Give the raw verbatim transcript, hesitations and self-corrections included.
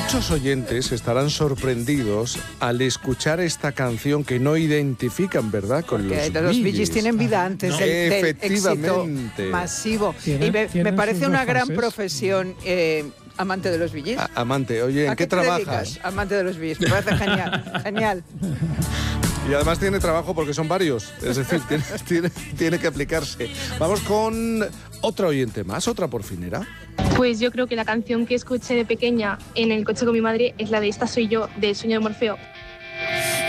Muchos oyentes estarán sorprendidos al escuchar esta canción que no identifican, ¿verdad?, con Porque los los Bee Bee Gees Gees. tienen vida antes No, del, del efectivamente. éxito masivo. Tienen- y me, me tienen parece sus una dos gran fases. profesión, eh, amante de los Bee Gees. A- amante, oye, ¿en ¿A qué, qué te trabajas? dedicas? Amante de los Bee Gees. Me parece genial, genial. Y además tiene trabajo porque son varios, es decir, tiene, tiene, tiene que aplicarse. Vamos con otra oyente más, otra porfinera. Pues yo creo que la canción que escuché de pequeña en el coche con mi madre es la de Esta soy yo, de Sueño de Morfeo.